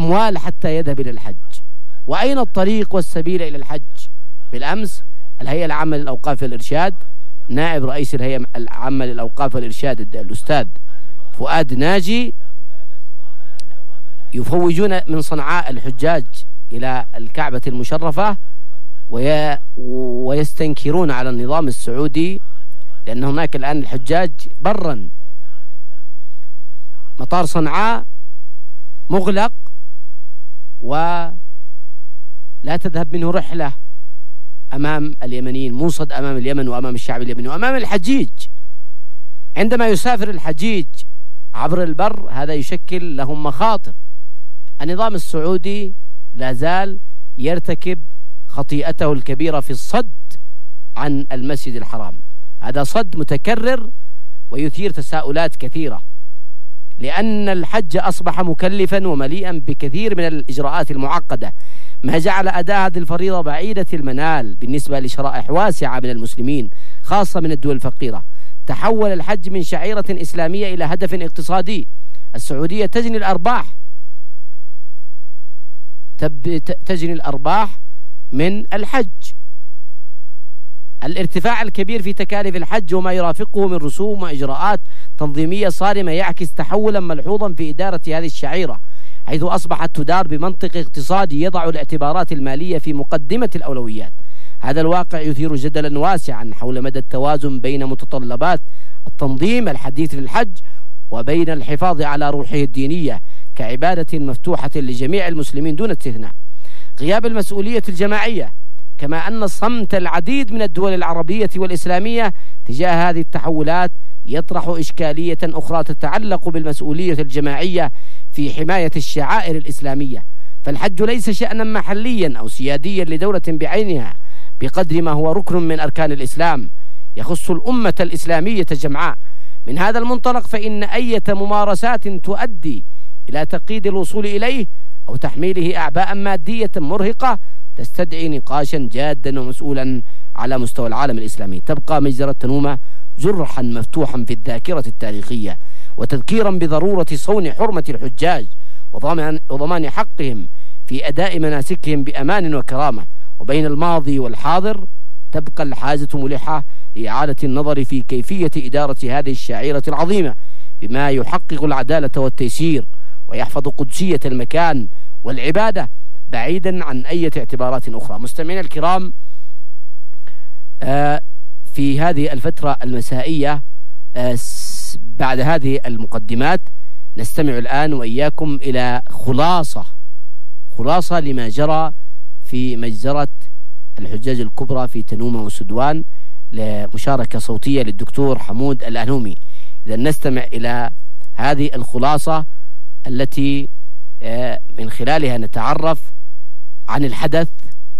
الأموال حتى يذهب إلى الحج. وأين الطريق والسبيل إلى الحج؟ بالأمس الهيئة العامة للأوقاف والإرشاد، نائب رئيس الهيئة العامة للأوقاف والإرشاد الأستاذ فؤاد ناجي، يفوجون من صنعاء الحجاج إلى الكعبة المشرفة ويستنكرون على النظام السعودي، لأن هناك الآن الحجاج برا، مطار صنعاء مغلق ولا تذهب منه رحلة أمام اليمنيين، موصد أمام اليمن وأمام الشعب اليمني وأمام الحجيج. عندما يسافر الحجيج عبر البر هذا يشكل لهم مخاطر. النظام السعودي لا زال يرتكب خطيئته الكبيرة في الصد عن المسجد الحرام. هذا صد متكرر ويثير تساؤلات كثيرة، لأن الحج أصبح مكلفا ومليئا بكثير من الإجراءات المعقدة، ما جعل أداء هذه الفريضة بعيدة المنال بالنسبة لشرائح واسعة من المسلمين خاصة من الدول الفقيرة. تحول الحج من شعيرة إسلامية إلى هدف اقتصادي. السعودية تجني الأرباح من الحج. الارتفاع الكبير في تكاليف الحج وما يرافقه من رسوم وإجراءات تنظيمية صارمة يعكس تحولا ملحوظا في إدارة هذه الشعيرة، حيث أصبحت تدار بمنطق اقتصادي يضع الاعتبارات المالية في مقدمة الأولويات. هذا الواقع يثير جدلا واسعا حول مدى التوازن بين متطلبات التنظيم الحديث للحج وبين الحفاظ على روحه الدينية كعبادة مفتوحة لجميع المسلمين دون استثناء. غياب المسؤولية الجماعية، كما أن صمت العديد من الدول العربية والإسلامية تجاه هذه التحولات يطرح إشكالية أخرى تتعلق بالمسؤولية الجماعية في حماية الشعائر الإسلامية. فالحج ليس شأنا محليا أو سياديا لدولة بعينها، بقدر ما هو ركن من أركان الإسلام يخص الأمة الإسلامية جمعاء. من هذا المنطلق فإن أي ممارسات تؤدي إلى تقييد الوصول إليه أو تحميله أعباء مادية مرهقة تستدعي نقاشا جادا ومسؤولا على مستوى العالم الإسلامي. تبقى مجزرة تنومة جرحا مفتوحا في الذاكرة التاريخية، وتذكيرا بضرورة صون حرمة الحجاج وضمان حقهم في أداء مناسكهم بأمان وكرامة. وبين الماضي والحاضر تبقى الحاجة ملحة لإعادة النظر في كيفية إدارة هذه الشعيرة العظيمة بما يحقق العدالة والتيسير ويحفظ قدسية المكان والعبادة بعيدا عن أي اعتبارات أخرى. مستمعينا الكرام، في هذه الفترة المسائية بعد هذه المقدمات نستمع الآن وإياكم إلى خلاصة لما جرى في مجزرة الحجاج الكبرى في تنومة وسدوان، لمشاركة صوتية للدكتور حمود الأنومي. إذا نستمع إلى هذه الخلاصة التي من خلالها نتعرف عن الحدث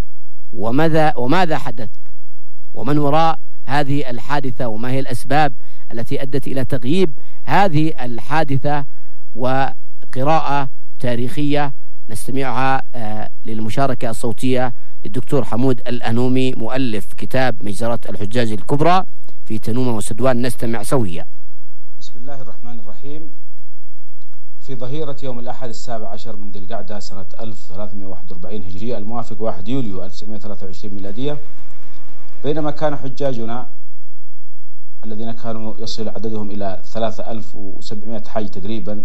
وماذا حدث ومن وراء هذه الحادثة وما هي الأسباب التي أدت إلى تغييب هذه الحادثة، وقراءة تاريخية نستمعها للمشاركة الصوتية للدكتور حمود الأنومي مؤلف كتاب مجزرة الحجاج الكبرى في تنومة وسدوان. نستمع سويا. بسم الله الرحمن الرحيم. في ظهيرة يوم الأحد 17 من ذي القعدة سنة 1341 هجرية الموافق 1 يوليو 1923 ميلادية، بينما كان حجاجنا الذين كانوا يصل عددهم إلى 3700 حاج تقريبا،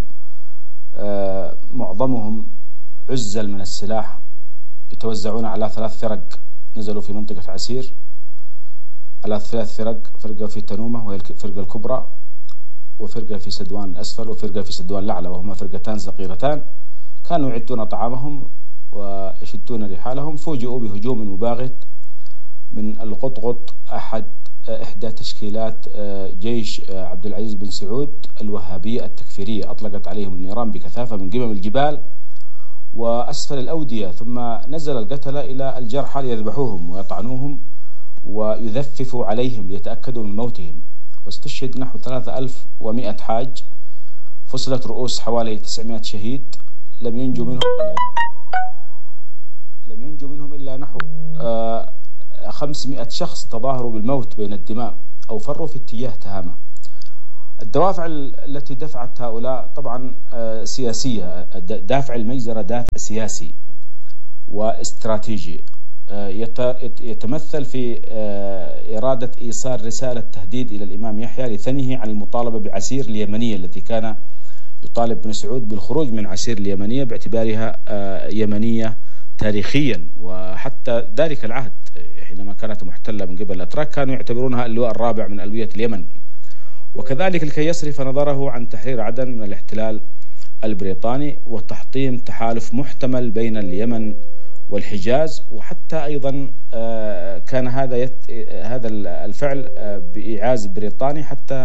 معظمهم عزل من السلاح، يتوزعون على 3 فرق نزلوا في منطقة عسير، على 3 فرق، فرقة في تنومة وهي الفرقة الكبرى، وفرقة في سدوان الأسفل، وفرقة في سدوان الأعلى، وهما فرقتان صغيرتان. كانوا يعدون طعامهم ويشدون رحالهم، فوجئوا بهجوم مباغت من القطقط، إحدى تشكيلات جيش عبد العزيز بن سعود الوهابية التكفيرية. أطلقت عليهم النيران بكثافة من قمم الجبال وأسفل الأودية، ثم نزل القتلة إلى الجرحى ليذبحوهم ويطعنوهم ويذففوا عليهم ليتأكدوا من موتهم. واستشهد نحو 3100 حاج، فصلت رؤوس حوالي 900 شهيد، لم ينجو منهم إلا نحو 500 شخص تظاهروا بالموت بين الدماء أو فروا في اتجاه تهامة. الدوافع التي دفعت هؤلاء طبعا سياسية. دافع المجزرة دافع سياسي واستراتيجي يتمثل في إرادة إيصال رسالة تهديد إلى الإمام يحيى لثنيه عن المطالبة بعسير اليمنية التي كان يطالب بن سعود بالخروج من عسير اليمنية باعتبارها يمنية تاريخيا، وحتى ذلك العهد حينما كانت محتلة من قبل الأتراك كانوا يعتبرونها اللواء الرابع من ألوية اليمن. وكذلك لكي يصرف نظره عن تحرير عدن من الاحتلال البريطاني وتحطيم تحالف محتمل بين اليمن والحجاز. وحتى أيضا كان هذا الفعل بإيعاز بريطاني حتى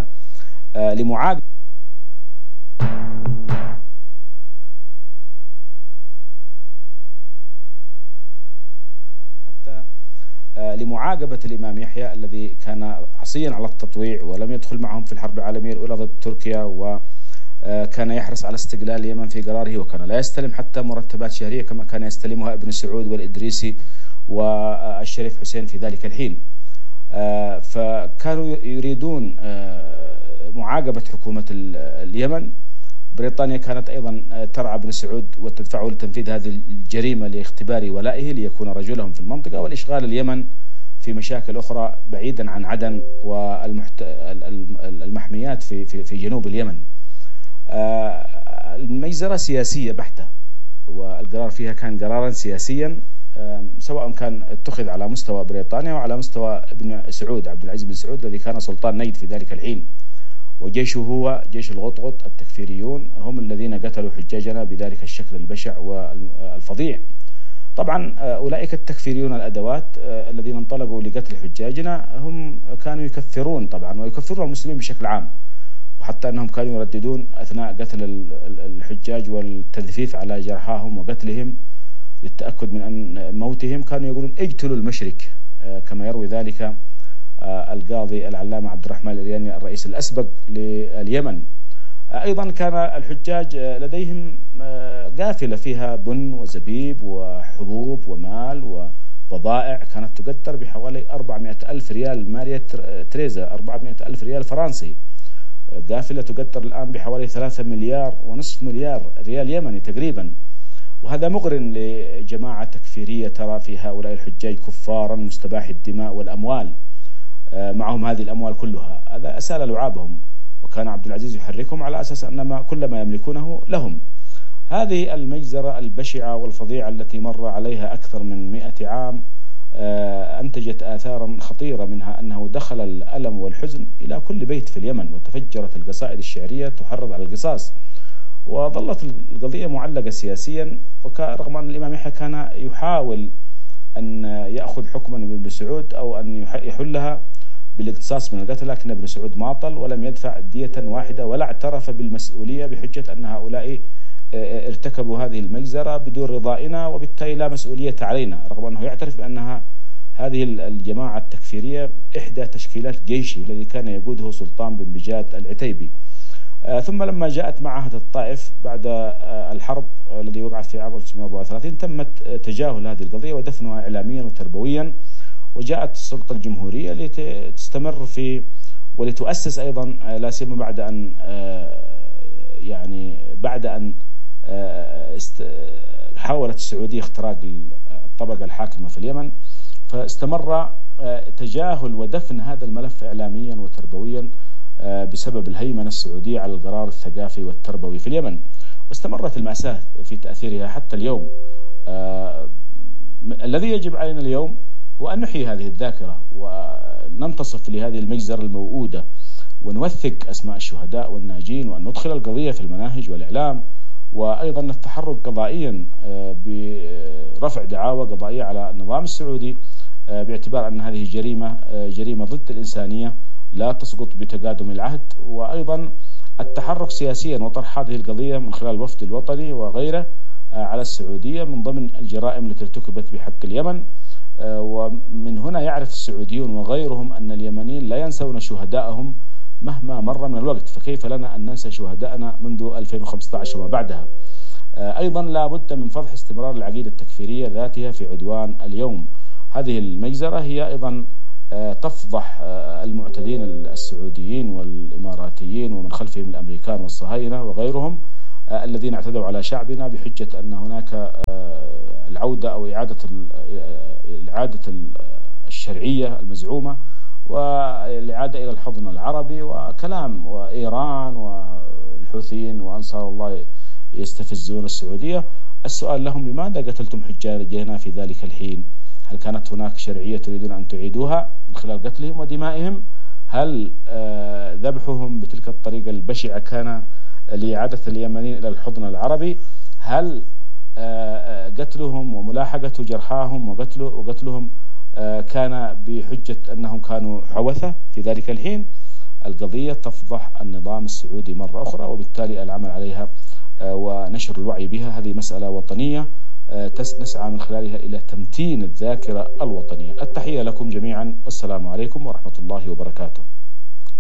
لمعاقبة الإمام يحيى الذي كان عصيا على التطويع ولم يدخل معهم في الحرب العالمية الأولى ضد تركيا، وكان يحرص على استقلال اليمن في قراره، وكان لا يستلم حتى مرتبات شهرية كما كان يستلمها ابن سعود والإدريسي والشريف حسين في ذلك الحين. فكانوا يريدون معاقبة حكومة اليمن. بريطانيا كانت أيضا ترعى ابن سعود وتدفعه لتنفيذ هذه الجريمة لاختبار ولائه ليكون رجلهم في المنطقة والإشغال اليمن في مشاكل أخرى بعيدا عن عدن والمحميات في جنوب اليمن. المجزرة سياسية بحتة، والقرار فيها كان قرارا سياسيا، سواء كان اتخذ على مستوى بريطانيا وعلى مستوى ابن سعود عبد العزيز بن سعود الذي كان سلطان نجد في ذلك الحين، وجيشه هو جيش الغطغط التكفيريون هم الذين قتلوا حجاجنا بذلك الشكل البشع والفظيع. طبعا أولئك التكفيريون الأدوات الذين انطلقوا لقتل حجاجنا هم كانوا يكفرون طبعا ويكفرون المسلمين بشكل عام، وحتى أنهم كانوا يرددون أثناء قتل الحجاج والتجفيف على جرحاهم وقتلهم للتأكد من أن موتهم كانوا يقولون اقتلوا المشرك، كما يروي ذلك القاضي العلامة عبد الرحمن الإرياني الرئيس الأسبق لليمن. أيضا كان الحجاج لديهم قافلة فيها بن وزبيب وحبوب ومال وبضائع كانت تقدر بحوالي 400,000 ريال ماريا تريزا، 400,000 ريال فرنسي، قافلة تقدر الآن بحوالي 3.5 مليار ريال يمني تقريبا. وهذا مغرن لجماعة تكفيرية ترى في هؤلاء الحجاج كفارا مستباحي الدماء والأموال، معهم هذه الأموال كلها. هذا أسال لعابهم، وكان عبد العزيز يحركهم على أساس أن كل ما يملكونه لهم. هذه المجزرة البشعة والفظيعة التي مر عليها أكثر من 100 عام أنتجت آثارا خطيرة، منها أنه دخل الألم والحزن إلى كل بيت في اليمن، وتفجرت القصائد الشعرية تحرض على القصاص، وظلت القضية معلقة سياسيا. رغم أن الإمام يحيى كان يحاول أن يأخذ حكما من ابن سعود أو أن يحلها بالاقتصاص من القتل، لكن ابن سعود ماطل ولم يدفع دية واحدة ولا اعترف بالمسؤولية بحجة أن هؤلاء ارتكبوا هذه المجزرة بدون رضائنا وبالتالي لا مسؤولية علينا، رغم أنه يعترف بأنها هذه الجماعة التكفيرية إحدى تشكيلات جيشه الذي كان يقوده سلطان بن بجاد العتيبي. ثم لما جاءت معاهدة الطائف بعد الحرب الذي وقعت في عام 1934 تمت تجاهل هذه القضية ودفنها إعلاميا وتربويا، وجاءت السلطة الجمهورية لتستمر في ولتؤسس أيضا لا سيما بعد أن حاولت السعودية اختراق الطبقة الحاكمة في اليمن، فاستمر تجاهل ودفن هذا الملف إعلاميا وتربويا بسبب الهيمنة السعودية على القرار الثقافي والتربوي في اليمن. واستمرت المأساة في تأثيرها حتى اليوم. الذي يجب علينا اليوم هو أن نحيي هذه الذاكرة وننتصف لهذه المجزرة الموؤودة، ونوثق أسماء الشهداء والناجين، وأن ندخل القضية في المناهج والإعلام، وأيضا التحرك قضائيا برفع دعاوى قضائية على النظام السعودي باعتبار أن هذه جريمة ضد الإنسانية لا تسقط بتقادم العهد، وأيضا التحرك سياسيا وطرح هذه القضية من خلال الوفد الوطني وغيره على السعودية من ضمن الجرائم التي ارتكبت بحق اليمن. ومن هنا يعرف السعوديون وغيرهم أن اليمنيين لا ينسون شهداءهم مهما مر من الوقت، فكيف لنا أن ننسى شهداءنا منذ 2015 وما بعدها. أيضا لا بد من فضح استمرار العقيدة التكفيرية ذاتها في عدوان اليوم. هذه المجزرة هي أيضا تفضح المعتدين السعوديين والإماراتيين ومن خلفهم الأمريكان والصهاينة وغيرهم الذين اعتدوا على شعبنا بحجة أن هناك العودة أو إعادة الشرعية المزعومة والإعادة إلى الحضن العربي وكلام، وإيران والحوثيين وأنصار الله يستفزون السعودية. السؤال لهم: لماذا قتلتم حجاجنا في ذلك الحين؟ هل كانت هناك شرعية تريدون أن تعيدوها من خلال قتلهم ودمائهم؟ هل ذبحهم بتلك الطريقة البشعة كان لإعادة اليمنيين إلى الحضن العربي؟ هل قتلهم وملاحقة جرحاهم وقتلهم كان بحجة أنهم كانوا حوثة في ذلك الحين؟ القضية تفضح النظام السعودي مرة أخرى، وبالتالي العمل عليها ونشر الوعي بها هذه مسألة وطنية نسعى من خلالها إلى تمتين الذاكرة الوطنية. التحية لكم جميعا، والسلام عليكم ورحمة الله وبركاته.